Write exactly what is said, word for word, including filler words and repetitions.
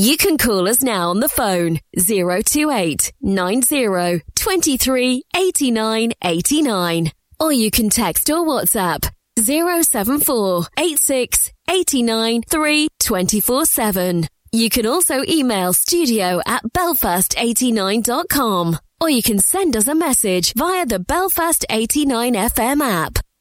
You can call us now on the phone zero two eight nine zero two three eight nine eight nine, or you can text or WhatsApp zero seven four eight six eight nine three two four seven. You can also email studio at belfast eighty-nine dot com, or you can send us a message via the Belfast eighty-nine F M app.